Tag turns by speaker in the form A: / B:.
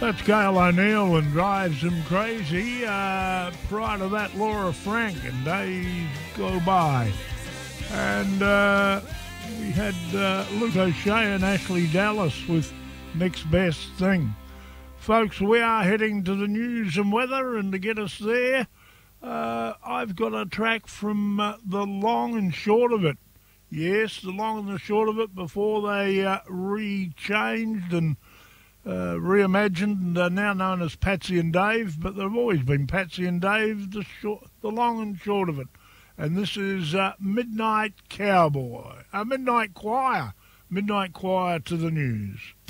A: That's Gail O'Neill and Drives Him Crazy. Prior to that, Laura Frank and Days Go By. And we had Luke O'Shea and Ashley Dallas with Next Best Thing. Folks, we are heading to the news and weather, and to get us there, I've got a track from the long and short of it. Yes, the long and the short of it before they re-changed and reimagined and are now known as Patsy and Dave, but they've always been Patsy and Dave, the long and short of it. And this is Midnight Cowboy, Midnight Choir to the news.